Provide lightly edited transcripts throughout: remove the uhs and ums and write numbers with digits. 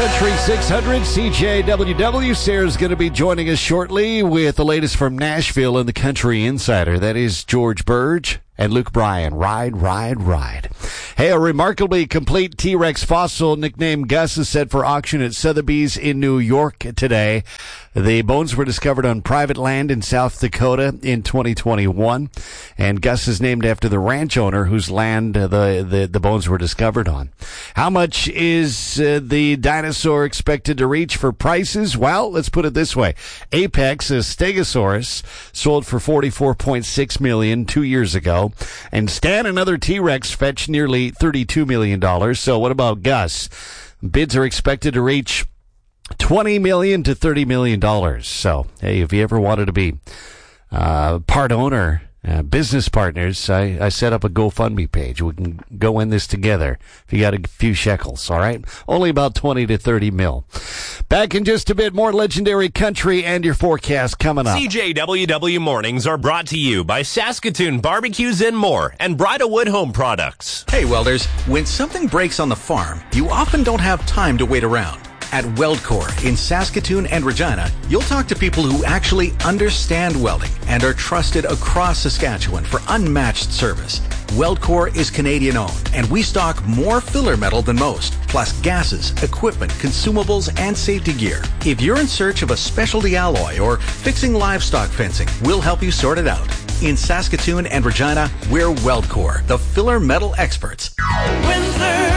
Country 600 CJWW. Sarah's going to be joining us shortly with the latest from Nashville and the Country Insider. That is George Burge and Luke Bryan. Ride, ride, ride. Hey, a remarkably complete T-Rex fossil nicknamed Gus is set for auction at Sotheby's in New York today. The bones were discovered on private land in South Dakota in 2021, and Gus is named after the ranch owner whose land the bones were discovered on. How much is the dinosaur expected to reach for prices? Well, let's put it this way. Apex, a Stegosaurus, sold for $44.6 million 2 years ago, and Stan, another T-Rex, fetched nearly $32 million. So what about Gus? Bids are expected to reach $20 million to $30 million. So, hey, if you ever wanted to be part owner, business partners, I set up a GoFundMe page. We can go in this together if you got a few shekels, all right? Only about 20 to 30 mil. Back in just a bit, more legendary country and your forecast coming up. CJWW Mornings are brought to you by Saskatoon Barbecues and More and Bridalwood Home Products. Hey, welders, when something breaks on the farm, you often don't have time to wait around. At WeldCore in Saskatoon and Regina, you'll talk to people who actually understand welding and are trusted across Saskatchewan for unmatched service. WeldCore is Canadian-owned, and we stock more filler metal than most, plus gases, equipment, consumables, and safety gear. If you're in search of a specialty alloy or fixing livestock fencing, we'll help you sort it out. In Saskatoon and Regina, we're WeldCore, the filler metal experts. Windsor.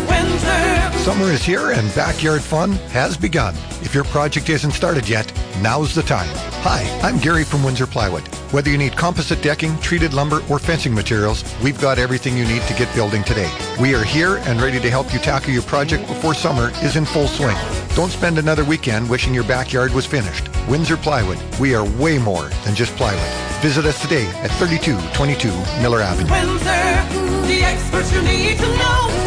Summer is here and backyard fun has begun. If your project isn't started yet, now's the time. Hi, I'm Gary from Windsor Plywood. Whether you need composite decking, treated lumber, or fencing materials, we've got everything you need to get building today. We are here and ready to help you tackle your project before summer is in full swing. Don't spend another weekend wishing your backyard was finished. Windsor Plywood, we are way more than just plywood. Visit us today at 3222 Miller Avenue. Windsor, the experts you need to know.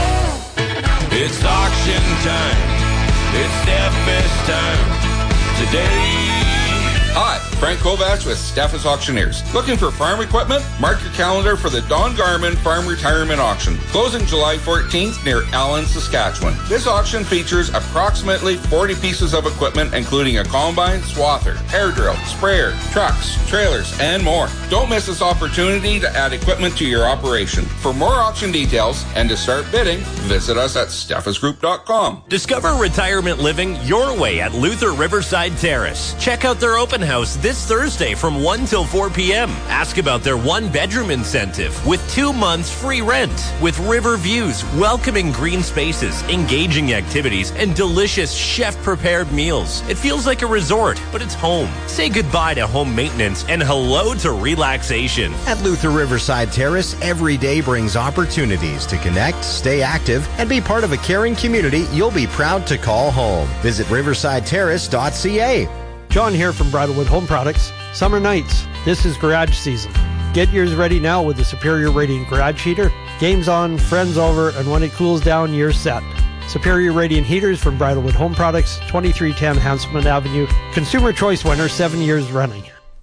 It's auction time. It's Steffes time. Today. Hi, Frank Kovacs with Steffes Auctioneers. Looking for farm equipment? Mark your calendar for the Don Garman Farm Retirement Auction, closing July 14th near Allen, Saskatchewan. This auction features approximately 40 pieces of equipment, including a combine, swather, air drill, sprayer, trucks, trailers, and more. Don't miss this opportunity to add equipment to your operation. For more auction details and to start bidding, visit us at steffesgroup.com. Discover retirement living your way at Luther Riverside Terrace. Check out their open house this Thursday from 1 till 4 p.m. Ask about their one-bedroom incentive with 2 months free rent. With river views, welcoming green spaces, engaging activities, and delicious chef-prepared meals. It feels like a resort, but it's home. Say goodbye to home maintenance and hello to relaxation. At Luther Riverside Terrace, every day brings opportunities to connect, stay active, and be part of a caring community you'll be proud to call home. Visit riversideterrace.ca. John here from Bridalwood Home Products. Summer nights, this is garage season. Get yours ready now with the Superior Radiant Garage Heater. Game's on, friends over, and when it cools down, you're set. Superior Radiant Heaters from Bridalwood Home Products, 2310 Hanselman Avenue. Consumer Choice winner 7 years running.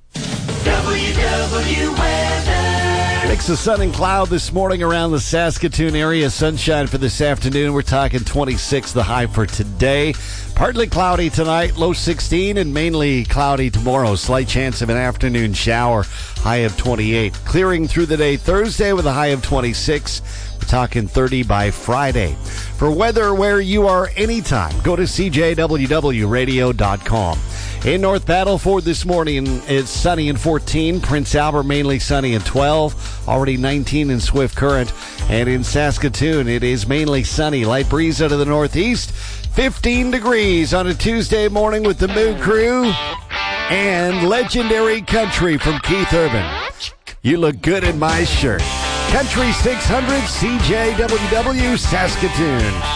WW Weather. Mix of sun and cloud this morning around the Saskatoon area. Sunshine for this afternoon. We're talking 26 the high for today. Partly cloudy tonight, low 16, and mainly cloudy tomorrow. Slight chance of an afternoon shower, high of 28. Clearing through the day Thursday with a high of 26. We're talking 30 by Friday. For weather where you are anytime, go to CJWWRadio.com. In North Battleford this morning, it's sunny and 14. Prince Albert, mainly sunny and 12. Already 19 in Swift Current. And in Saskatoon, it is mainly sunny. Light breeze out of the northeast. 15 degrees on a Tuesday morning with the Mood Crew and legendary country from Keith Urban. You look good in my shirt. Country 600 CJWW Saskatoon.